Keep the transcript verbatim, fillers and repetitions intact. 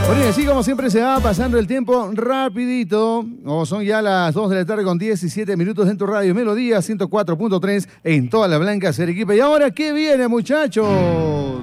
Bueno, y así como siempre se va pasando el tiempo rapidito. O son ya las dos de la tarde con diecisiete minutos en tu radio Melodía ciento cuatro punto tres en toda la Blanca Arequipa. Y ahora, ¿qué viene, muchachos?